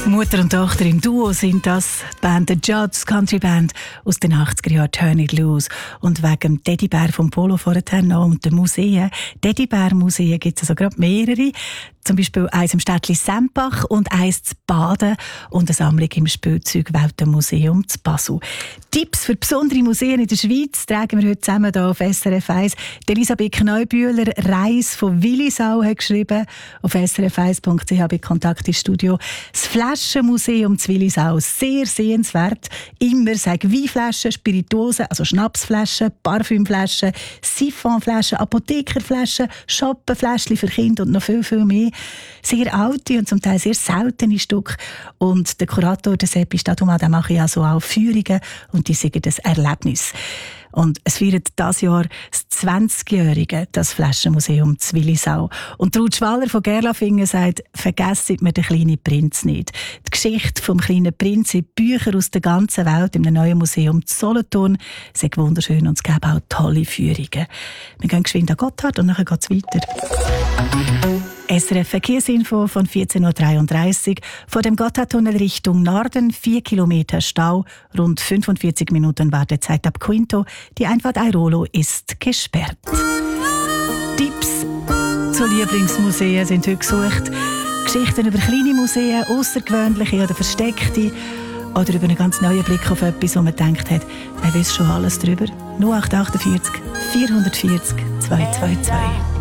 Mutter und Tochter im Duo sind das. Die Band The Judds, Countryband aus den 80er Jahren, Turn It Loose. Und wegen dem Teddybär vom Polo vorher noch und den Museen. Teddybär-Museen gibt es also gerade mehrere. Zum Beispiel eins im Städtli Sempach und eins zu Baden und eine Sammlung im Spielzeugweltenmuseum zu Basel. Tipps für besondere Museen in der Schweiz tragen wir heute zusammen hier auf SRF 1. Elisabeth Kneubühler, Reis von Willisau, hat geschrieben auf srf1.ch bei Kontakt ins Studio. Das Flaschenmuseum zu Willisau, sehr sehenswert. Immer sagen Weinflaschen, Spirituosen, also Schnapsflaschen, Parfümflaschen, Siphonflaschen, Apothekerflaschen, Schoppenfläschchen für Kinder und noch viel, viel mehr. Sehr alte und zum Teil sehr seltene Stücke. Und der Kurator, der Seppi Staduma, der macht ja so auch Führungen und die sind das Erlebnis. Und es feiert dieses Jahr das 20-Jährige, das Flaschenmuseum zu Willisau. Und Ruth Schwaller von Gerlafingen sagt, vergessen wir den kleinen Prinz nicht. Die Geschichte vom kleinen Prinz in Büchern aus der ganzen Welt im neuen Museum zu Solothurn ist wunderschön und es gibt auch tolle Führungen. Wir gehen geschwind an Gotthard und dann geht es weiter. SRF Verkehrsinfo von 14.33 Uhr. Von dem Gotthardtunnel Richtung Norden 4 Kilometer Stau, rund 45 Minuten Wartezeit ab Quinto. Die Einfahrt Airolo ist gesperrt. Tipps zu Lieblingsmuseen sind heute gesucht. Geschichten über kleine Museen, außergewöhnliche oder versteckte. Oder über einen ganz neuen Blick auf etwas, wo man gedacht hat, man weiß schon alles darüber. 0848 440 222.